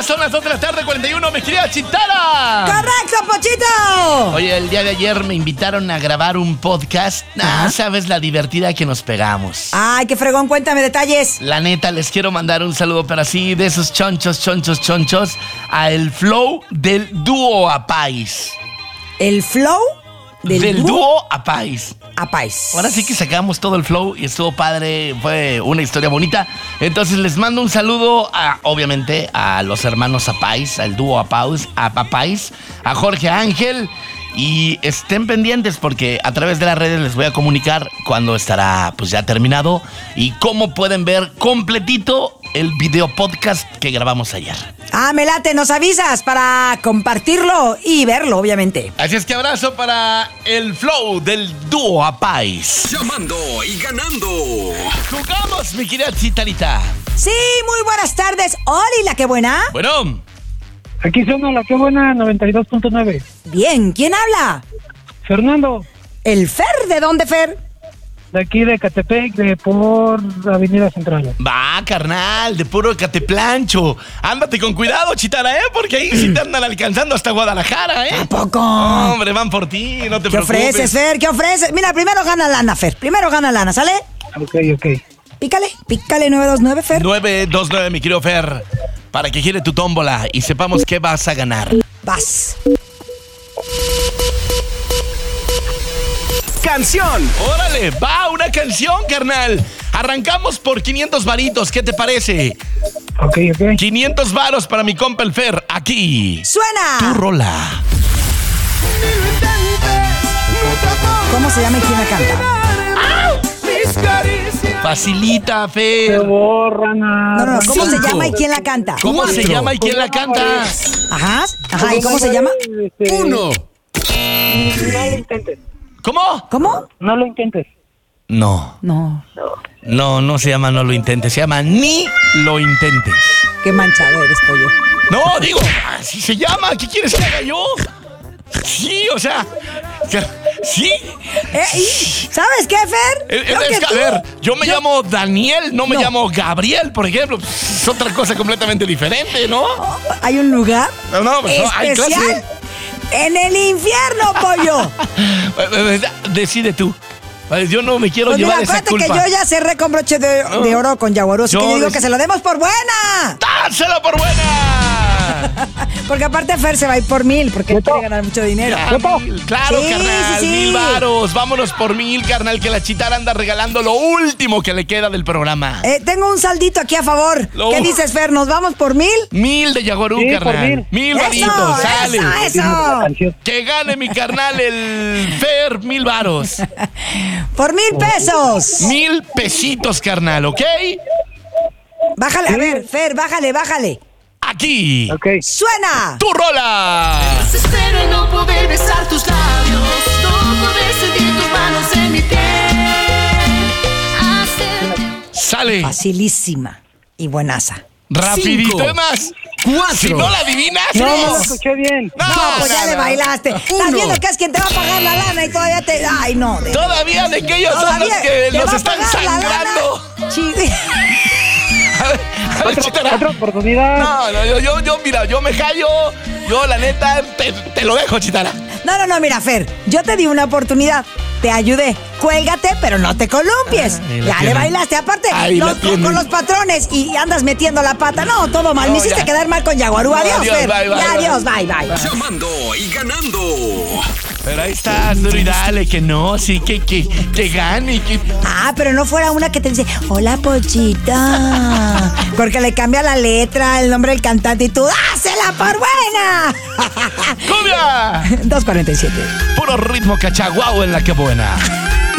Ya son las 2 de la tarde, 41, mi querida Chitara. ¡Correcto, Pochito! Oye, el día de ayer me invitaron a grabar un podcast. Sabes la divertida que nos pegamos. Ay, qué fregón, cuéntame detalles. La neta, les quiero mandar un saludo, pero así, de esos chonchos, a el flow del dúo Apais. ¿El flow del dúo Apais? Apais. Ahora sí que sacamos todo el flow y estuvo padre, fue una historia bonita. Entonces les mando un saludo, obviamente, a los hermanos Apais, al dúo Apais, a Jorge Ángel. Y estén pendientes porque a través de las redes les voy a comunicar cuándo estará pues ya terminado y cómo pueden ver completito el video podcast que grabamos ayer. Me late, nos avisas para compartirlo y verlo, obviamente. Así es que abrazo para el flow del dúo Apais. Llamando y ganando. ¡Jugamos, mi querida Chitarita! Sí, muy buenas tardes. Hola, qué buena. Bueno. Aquí suena la que buena 92.9. Bien, ¿quién habla? Fernando. ¿El Fer? ¿De dónde, Fer? De aquí de Catepec, por Avenida Central. Va, carnal, de puro Cateplancho. Ándate con cuidado, Chitara, porque ahí sí te andan alcanzando hasta Guadalajara, ¿A poco? Hombre, van por ti, no te preocupes. ¿Qué ofreces, Fer? ¿Qué ofreces? Mira, primero gana lana, Fer. Primero gana lana, ¿sale? Ok. Pícale 929, Fer. 929, mi querido Fer, para que gire tu tómbola y sepamos qué vas a ganar. Vas. Canción. Órale, va una canción, carnal. Arrancamos por 500 varitos, ¿qué te parece? Ok. 500 varos para mi compa el Fer, aquí. ¡Suena! Tu rola. ¿Cómo se llama y quién la canta? Facilita, Se Fer. borran. No, ¿cómo se 5. llama y quién la canta? ¿Cómo se llama y quién la canta? Ajá, ¿y cómo se llama? 1. No lo intentes. ¿Cómo? ¿Cómo? No lo intentes. No se llama No lo intentes, se llama Ni lo intentes. Qué manchado eres, pollo. No, digo, así se llama, ¿qué quieres que haga yo? Sí, o sea, sí. ¿Sabes qué, Fer? Es que, a ver, yo me llamo Daniel, no me llamo Gabriel, por ejemplo. Es otra cosa completamente diferente, ¿no? Hay un lugar No, pues no, hay especial clase. en el infierno, pollo. Decide tú. Yo no me quiero Pues llevar mira, esa acuérdate culpa. que yo ya cerré con broche de oro con Yaguarú, así que yo digo que se lo demos por buena. ¡Dárselo por buena! Porque aparte Fer se va a ir por 1000, porque él quiere ganar mucho dinero. Claro, Sí, carnal, sí. 1000 varos. Vámonos por 1000, carnal, que la Chitara anda regalando lo último que le queda del programa. Tengo un saldito aquí a favor. ¿Qué dices, Fer? ¿Nos vamos por 1000? 1000 de Yaguarú, Sí, por carnal. 1000 Eso, varitos, sale. eso. Que gane mi carnal el Fer 1000 varos. Por 1000 pesos. 1000 pesitos, carnal, ¿ok? Bájale, a ver, Fer, bájale. Aquí. Ok. ¡Suena! Tu rola. Desespero en no poder besar tus labios, no poder sentir tus manos en mi piel. Sale. Facilísima y buenaza. Rapidito. 5, Además, 4. si no la adivinas, No lo escuché bien. No, Pues ya le bailaste. Estás viendo que es quien te va a pagar la lana y todavía te... Ay, no. Todavía de que ellos son los Todavía que te nos va a están pagar la sangrando. lana. Sí. A ver, Chitara. Otra oportunidad. No, yo, mira, yo me callo. Yo, la neta, te lo dejo, Chitara. No, mira, Fer, yo te di una oportunidad. Te ayudé. Cuélgate, pero no te columpies. Ahí la Ya le tienen. bailaste. Aparte, Ahí la tienen. con los patrones y andas metiendo la pata. No, todo mal. No, Me hiciste ya. quedar mal con Yaguarú. Adiós, Adiós, Fer. bye, Ya, adiós, bye. Llamando y ganando. Pero ahí estás, duro y dale, que no, sí, que gane, que... Pero no fuera una que te dice, hola, Pochita. Porque le cambia la letra, el nombre del cantante y tú, ¡dásela por buena! ¡Cumbia! 2:47. Puro ritmo cachaguao en la que buena.